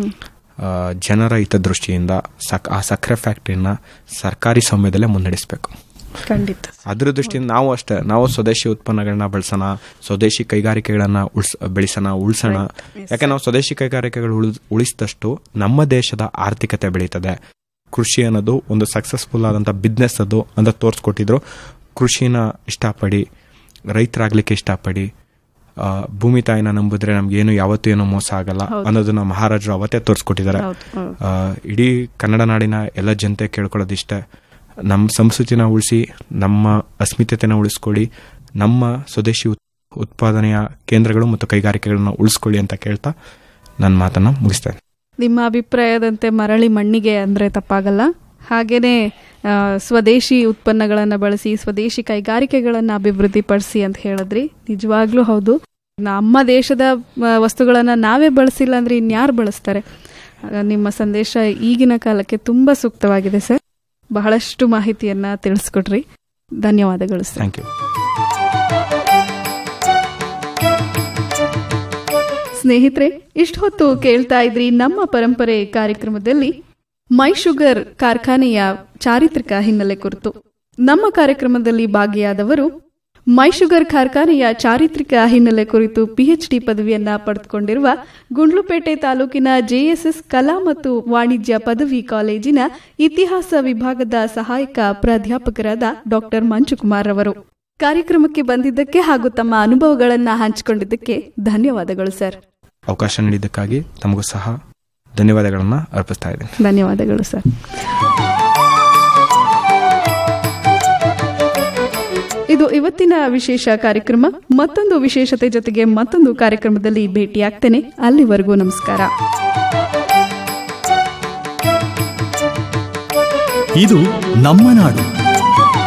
ಜನರ ಹಿತದೃಷ್ಟಿಯಿಂದ ಆ ಸಕ್ಕರೆ ಫ್ಯಾಕ್ಟರಿನ ಸರ್ಕಾರಿ ಸ್ವಾಮ್ಯದಲ್ಲೇ ಮುನ್ನಡೆಸಬೇಕು. ಖಂಡಿತ. ಅದ್ರ ದೃಷ್ಟಿಯಿಂದ ನಾವು ಅಷ್ಟೇ, ನಾವು ಸ್ವದೇಶಿ ಉತ್ಪನ್ನಗಳನ್ನ ಬಳಸೋಣ, ಸ್ವದೇಶಿ ಕೈಗಾರಿಕೆಗಳನ್ನ ಬೆಳೆಸೋಣ, ಉಳಿಸೋಣ. ಯಾಕೆ ನಾವು ಸ್ವದೇಶಿ ಕೈಗಾರಿಕೆಗಳು ಉಳಿಸಿದಷ್ಟು ನಮ್ಮ ದೇಶದ ಆರ್ಥಿಕತೆ ಬೆಳೀತದೆ. ಕೃಷಿ ಅನ್ನೋದು ಒಂದು ಸಕ್ಸಸ್ಫುಲ್ ಆದಂತ ಬಿಸ್ನೆಸ್ ಅದು ಅಂತ ತೋರಿಸ್ಕೊಟ್ಟಿದ್ರು. ಕೃಷಿನ ಇಷ್ಟಪಡಿ, ರೈತರಾಗ್ಲಿಕ್ಕೆ ಇಷ್ಟಪಡಿ, ಭೂಮಿ ತಾಯಿನ ನಂಬಿದ್ರೆ ನಮ್ಗೇನು ಯಾವತ್ತೂ ಏನೋ ಮೋಸ ಆಗಲ್ಲ ಅನ್ನೋದನ್ನ ಮಹಾರಾಜರು ಅವತ್ತೇ ತೋರಿಸ್ಕೊಟ್ಟಿದ್ದಾರೆ. ಇಡೀ ಕನ್ನಡ ನಾಡಿನ ಎಲ್ಲ ಜನತೆ ಕೇಳ್ಕೊಳ್ಳೋದಿಷ್ಟೇ, ನಮ್ಮ ಸಂಸ್ಕೃತಿನ ಉಳಿಸಿ, ನಮ್ಮ ಅಸ್ಮಿತೆನ ಉಳಿಸ್ಕೊಳ್ಳಿ, ನಮ್ಮ ಸ್ವದೇಶಿ ಉತ್ಪಾದನೆಯ ಕೇಂದ್ರಗಳು ಮತ್ತು ಕೈಗಾರಿಕೆಗಳನ್ನ ಉಳಿಸ್ಕೊಳ್ಳಿ ಅಂತ ಕೇಳ್ತಾ ನನ್ನ ಮಾತನ್ನ ಮುಗಿಸ್ತೇನೆ. ನಿಮ್ಮ ಅಭಿಪ್ರಾಯದಂತೆ ಮರಳಿ ಮಣ್ಣಿಗೆ ಅಂದ್ರೆ ತಪ್ಪಾಗಲ್ಲ. ಹಾಗೇನೆ ಸ್ವದೇಶಿ ಉತ್ಪನ್ನಗಳನ್ನು ಬಳಸಿ ಸ್ವದೇಶಿ ಕೈಗಾರಿಕೆಗಳನ್ನು ಅಭಿವೃದ್ಧಿಪಡಿಸಿ ಅಂತ ಹೇಳಿದ್ರಿ. ನಿಜವಾಗ್ಲೂ ಹೌದು. ನಮ್ಮ ದೇಶದ ವಸ್ತುಗಳನ್ನ ನಾವೇ ಬಳಸಿಲ್ಲ ಅಂದ್ರೆ ಇನ್ಯಾರು ಬಳಸ್ತಾರೆ? ನಿಮ್ಮ ಸಂದೇಶ ಈಗಿನ ಕಾಲಕ್ಕೆ ತುಂಬಾ ಸೂಕ್ತವಾಗಿದೆ ಸರ್. ಬಹಳಷ್ಟು ಮಾಹಿತಿಯನ್ನ ತಿಳಿಸ್ಕೊಟ್ರಿ. ಧನ್ಯವಾದಗಳು ಸರ್. Thank you. ಸ್ನೇಹಿತರೆ, ಇಷ್ಟು ಹೊತ್ತು ಕೇಳ್ತಾ ಇದ್ರಿ ನಮ್ಮ ಪರಂಪರೆ ಕಾರ್ಯಕ್ರಮದಲ್ಲಿ ಮೈಶುಗರ್ ಕಾರ್ಖಾನೆಯ ಚಾರಿತ್ರಿಕ ಹಿನ್ನೆಲೆ ಕುರಿತು. ನಮ್ಮ ಕಾರ್ಯಕ್ರಮದಲ್ಲಿ ಭಾಗಿಯಾದವರು ಮೈಶುಗರ್ ಕಾರ್ಖಾನೆಯ ಚಾರಿತ್ರಿಕ ಹಿನ್ನೆಲೆ ಕುರಿತು PhD ಪದವಿಯನ್ನ ಪಡೆದುಕೊಂಡಿರುವ ಗುಂಡ್ಲುಪೇಟೆ ತಾಲೂಕಿನ JSS ಕಲಾ ಮತ್ತು ವಾಣಿಜ್ಯ ಪದವಿ ಕಾಲೇಜಿನ ಇತಿಹಾಸ ವಿಭಾಗದ ಸಹಾಯಕ ಪ್ರಾಧ್ಯಾಪಕರಾದ ಡಾಕ್ಟರ್ ಮಂಜುಕುಮಾರ್ ಅವರು. ಕಾರ್ಯಕ್ರಮಕ್ಕೆ ಬಂದಿದ್ದಕ್ಕೆ ಹಾಗೂ ತಮ್ಮ ಅನುಭವಗಳನ್ನ ಹಂಚಿಕೊಂಡಿದ್ದಕ್ಕೆ ಧನ್ಯವಾದಗಳು ಸರ್. ಅವಕಾಶ ನೀಡಿದ್ದಕ್ಕಾಗಿ ತಮಗೂ ಸಹ ಧನ್ಯವಾದಗಳನ್ನು ಅರ್ಪಿಸ್ತಾ ಇದ್ದೇನೆ. ಧನ್ಯವಾದಗಳು ಸರ್. ಇದು ಇವತ್ತಿನ ವಿಶೇಷ ಕಾರ್ಯಕ್ರಮ. ಮತ್ತೊಂದು ವಿಶೇಷತೆ ಜೊತೆಗೆ ಮತ್ತೊಂದು ಕಾರ್ಯಕ್ರಮದಲ್ಲಿ ಭೇಟಿಯಾಗ್ತೇನೆ. ಅಲ್ಲಿವರೆಗೂ ನಮಸ್ಕಾರ. ಇದು ನಮ್ಮ ನಾಡು.